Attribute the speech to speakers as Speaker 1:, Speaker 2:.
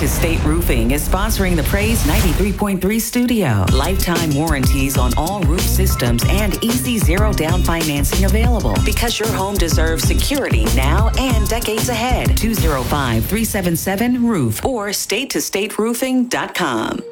Speaker 1: to State Roofing is sponsoring the Praise 93.3 studio. Lifetime warranties on all roof systems and easy zero down financing available because your home deserves security now and decades ahead. 205-377-ROOF or statetostateroofing.com.